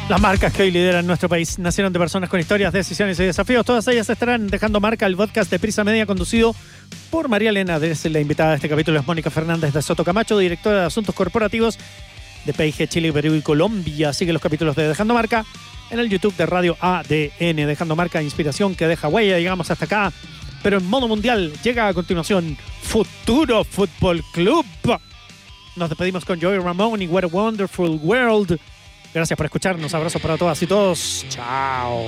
Las marcas que hoy lideran nuestro país nacieron de personas con historias, decisiones y desafíos. Todas ellas estarán dejando marca. El podcast de Prisa Media, conducido por María Elena. La invitada de este capítulo es Mónica Fernández de Soto Camacho, directora de Asuntos Corporativos de PIG Chile, Perú y Colombia. Sigue los capítulos de Dejando Marca en el YouTube de Radio ADN. Dejando Marca, inspiración que deja huella. Llegamos hasta acá, pero en modo mundial. Llega a continuación Futuro Fútbol Club. Nos despedimos con Joey Ramone y What a Wonderful World. Gracias por escucharnos. Abrazos para todas y todos. Chao.